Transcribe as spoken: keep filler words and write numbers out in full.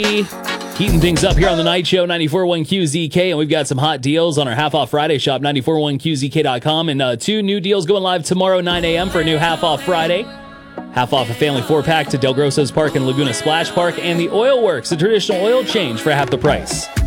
Heating things up here on the Night Show, ninety-four point one Q Z K, and we've got some hot deals on our Half Off Friday shop, ninety-four point one Q Z K dot com, and uh, two new deals going live tomorrow, nine a.m. for a new Half Off Friday. Half off a family four-pack to Del Grosso's Park and Laguna Splash Park, and the Oil Works, a traditional oil change for half the price.